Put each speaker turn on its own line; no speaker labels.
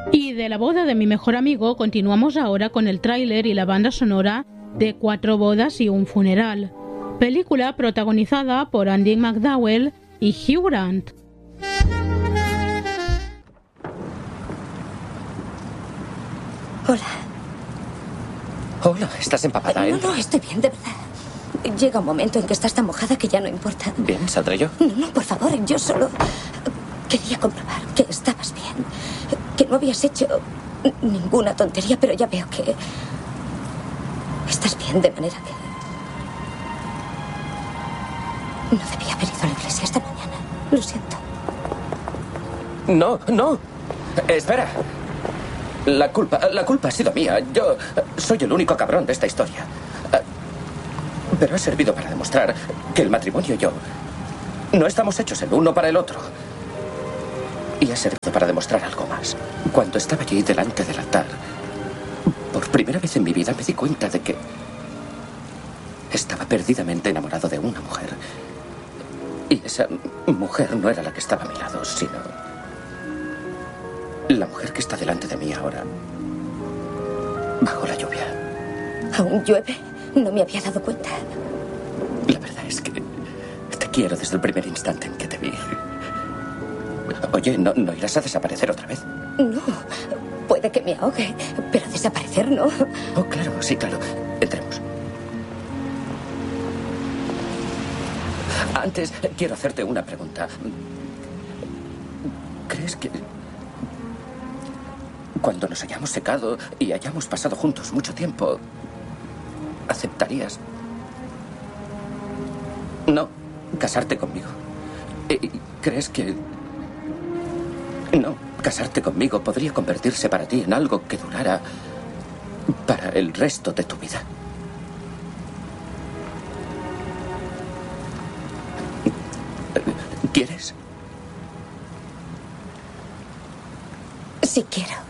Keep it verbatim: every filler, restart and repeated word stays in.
Y de la boda de mi mejor amigo continuamos ahora con el tráiler y la banda sonora de Cuatro bodas y un funeral, película protagonizada por Andie McDowell y Hugh Grant.
Hola.
Hola, ¿estás empapada, eh?
No, no, estoy bien, de verdad. Llega un momento en que estás tan mojada que ya no importa.
Bien, ¿saldré yo?
No, no, por favor, yo solo quería comprobar que estabas bien, que no habías hecho ninguna tontería, pero ya veo que estás bien, de manera que no debía haber ido a la iglesia esta mañana. Lo siento.
No, no. Espera. La culpa, la culpa ha sido mía. Yo soy el único cabrón de esta historia. Pero ha servido para demostrar que el matrimonio y yo no estamos hechos el uno para el otro. Y ha servido para demostrar algo más. Cuando estaba allí delante del altar, por primera vez en mi vida me di cuenta de que estaba perdidamente enamorado de una mujer. Y esa mujer no era la que estaba a mi lado, sino la mujer que está delante de mí ahora, bajo la lluvia.
¿Aún llueve? No me había dado cuenta.
La verdad es que te quiero desde el primer instante en que te vi. Oye, ¿no, no irás a desaparecer otra vez?
No, puede que me ahogue, pero desaparecer no.
Oh, claro, sí, claro. Entremos. Antes, quiero hacerte una pregunta. ¿Crees que cuando nos hayamos secado y hayamos pasado juntos mucho tiempo, aceptarías no casarte conmigo? ¿Crees que no casarte conmigo podría convertirse para ti en algo que durara para el resto de tu vida? ¿Quieres?
Sí quiero.